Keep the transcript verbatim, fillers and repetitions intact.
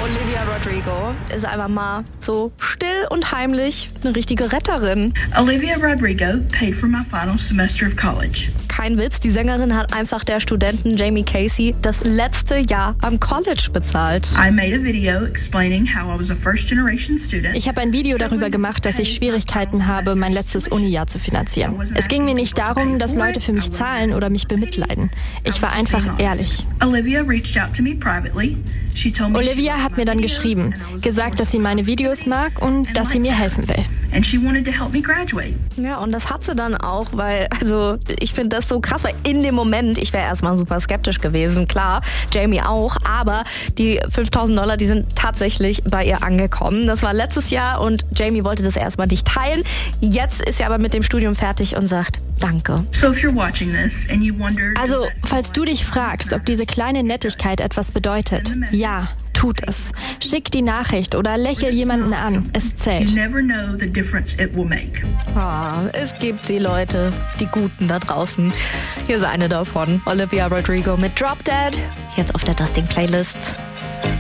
Olivia Rodrigo ist einfach mal so still und heimlich eine richtige Retterin. Olivia Rodrigo paid for my final semester of college. Kein Witz, die Sängerin hat einfach der Studentin Jamie Casey das letzte Jahr am College bezahlt. I made a video explaining how I was a first generation student. Ich habe ein Video darüber gemacht, dass ich Schwierigkeiten habe, mein letztes Uni-Jahr zu finanzieren. Es ging mir nicht darum, dass Leute für mich zahlen oder mich bemitleiden. Ich war einfach ehrlich. Olivia reached out to me privately. She told me Olivia hat mir dann geschrieben, gesagt, dass sie meine Videos mag und dass sie mir helfen will. And she wanted to help me graduate. Ja, und das hat sie dann auch, weil, also ich finde das so krass, weil in dem Moment, ich wäre erstmal super skeptisch gewesen, klar, Jamie auch, aber die fünftausend Dollar, die sind tatsächlich bei ihr angekommen. Das war letztes Jahr und Jamie wollte das erstmal nicht teilen. Jetzt ist sie aber mit dem Studium fertig und sagt, danke. So if you're watching this and you wonder, Also, falls du dich fragst, ob diese kleine Nettigkeit etwas bedeutet, ja, tut es. Schick die Nachricht oder lächel jemanden an. Es you zählt. never know the difference it will make. Ah, es gibt die Leute, die Guten da draußen. Hier ist eine davon, Olivia Rodrigo mit Drop Dead, jetzt auf der Dusting Playlist.